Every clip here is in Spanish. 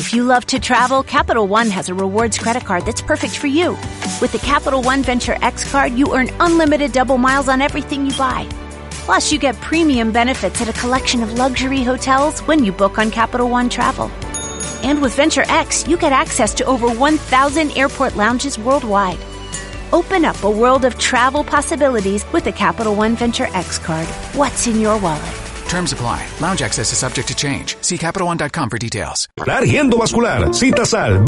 If you love to travel, Capital One has a rewards credit card that's perfect for you. With the Capital One Venture X card, you earn unlimited double miles on everything you buy. Plus, you get premium benefits at a collection of luxury hotels when you book on Capital One Travel. And with Venture X, you get access to over 1,000 airport lounges worldwide. Open up a world of travel possibilities with the Capital One Venture X card. What's in your wallet? Terms apply. Lounge access is subject to change. See CapitalOne.com for details. Arriendo Vascular. Citas al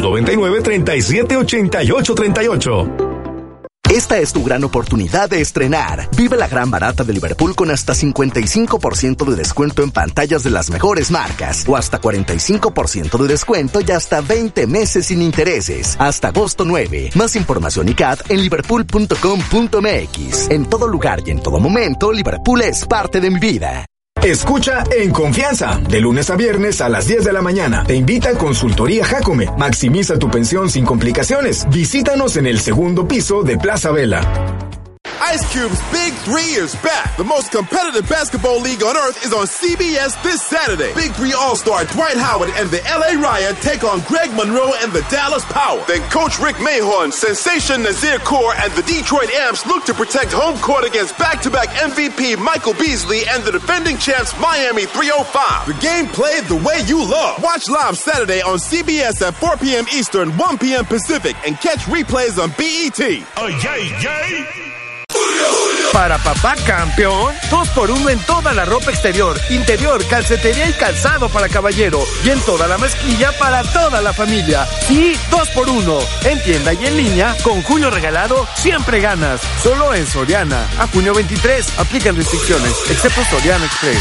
2299-378838. Esta es tu gran oportunidad de estrenar. Vive la gran barata de Liverpool con hasta 55% de descuento en pantallas de las mejores marcas o hasta 45% de descuento y hasta 20 meses sin intereses. Hasta agosto 9. Más información y CAT en liverpool.com.mx. En todo lugar y en todo momento, Liverpool es parte de mi vida. Escucha En Confianza, de lunes a viernes a las 10 de la mañana. Te invita a Consultoría Jacome. Maximiza tu pensión sin complicaciones. Visítanos en el segundo piso de Plaza Vela. Ice Cube's Big 3 is back. The most competitive basketball league on earth is on CBS this Saturday. Big 3 All-Star Dwight Howard and the LA Riot take on Greg Monroe and the Dallas Power. Then Coach Rick Mahorn, Sensation Nazir Kaur, and the Detroit Amps look to protect home court against back-to-back MVP Michael Beasley and the defending champs Miami 305. The game played the way you love. Watch live Saturday on CBS at 4 p.m. Eastern, 1 p.m. Pacific, and catch replays on BET. Oh, yay. Para papá campeón, 2x1 en toda la ropa exterior, interior, calcetería y calzado para caballero. Y en toda la mezclilla para toda la familia. Sí, 2x1. En tienda y en línea, con Julio Regalado, siempre ganas. Solo en Soriana. A junio 23, aplican restricciones, excepto Soriana Express.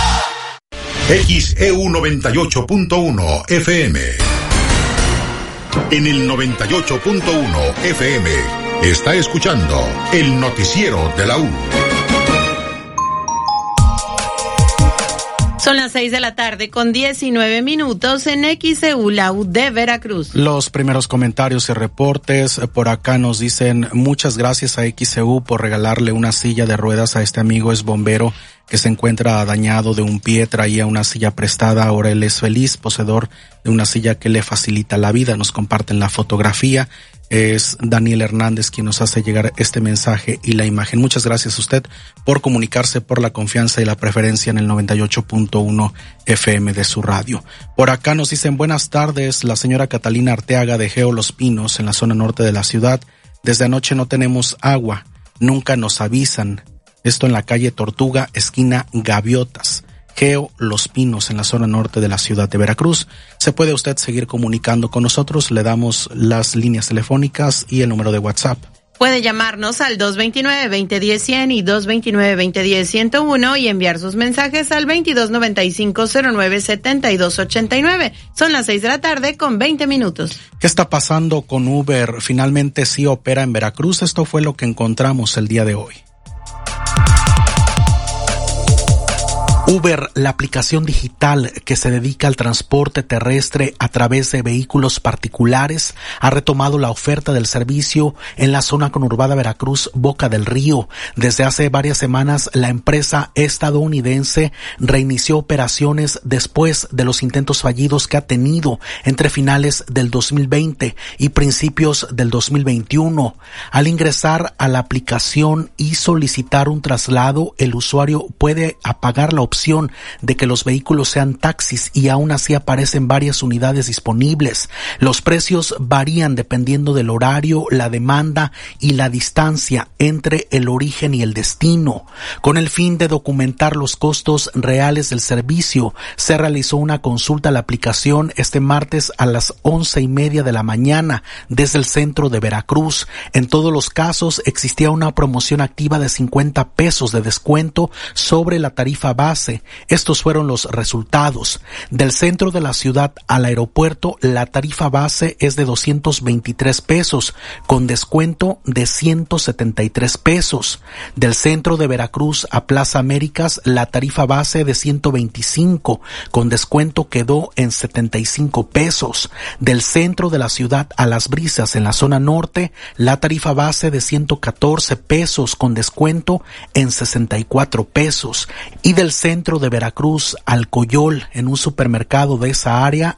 XEU 98.1 FM. En el 98.1 FM. Está escuchando el noticiero de la U. Son las 6 de la tarde con 19 minutos en XEU, la U de Veracruz. Los primeros comentarios y reportes por acá nos dicen: muchas gracias a XEU por regalarle una silla de ruedas a este amigo, es bombero que se encuentra dañado de un pie, traía una silla prestada, ahora él es feliz, poseedor de una silla que le facilita la vida. Nos comparten la fotografía. Es Daniel Hernández quien nos hace llegar este mensaje y la imagen. Muchas gracias a usted por comunicarse, por la confianza y la preferencia en el 98.1 FM de su radio. Por acá nos dicen: buenas tardes, la señora Catalina Arteaga de Geo Los Pinos, en la zona norte de la ciudad. Desde anoche no tenemos agua, nunca nos avisan. Esto en la calle Tortuga, esquina Gaviotas. Geo Los Pinos, en la zona norte de la ciudad de Veracruz. Se puede usted seguir comunicando con nosotros, le damos las líneas telefónicas y el número de WhatsApp. Puede llamarnos al 229-2010-100 y 229-2010-101 y enviar sus mensajes al 2295-097289. Son las 6 de la tarde con 20 minutos. ¿Qué está pasando con Uber? Finalmente sí opera en Veracruz. Esto fue lo que encontramos el día de hoy. Uber, la aplicación digital que se dedica al transporte terrestre a través de vehículos particulares, ha retomado la oferta del servicio en la zona conurbada Veracruz, Boca del Río. Desde hace varias semanas, la empresa estadounidense reinició operaciones después de los intentos fallidos que ha tenido entre finales del 2020 y principios del 2021. Al ingresar a la aplicación y solicitar un traslado, el usuario puede apagar la opción de que los vehículos sean taxis y aún así aparecen varias unidades disponibles. Los precios varían dependiendo del horario, la demanda y la distancia entre el origen y el destino. Con el fin de documentar los costos reales del servicio, se realizó una consulta a la aplicación este martes a las 11:30 de la mañana desde el centro de Veracruz. En todos los casos existía una promoción activa de 50 pesos de descuento sobre la tarifa base. Estos fueron los resultados. Del centro de la ciudad al aeropuerto, la tarifa base es de 223 pesos, con descuento de 173 pesos. Del centro de Veracruz a Plaza Américas, la tarifa base de 125, con descuento quedó en 75 pesos. Del centro de la ciudad a Las Brisas, en la zona norte, la tarifa base de 114 pesos, con descuento en 64 pesos. Y del centro de Veracruz al Coyol, en un supermercado de esa área,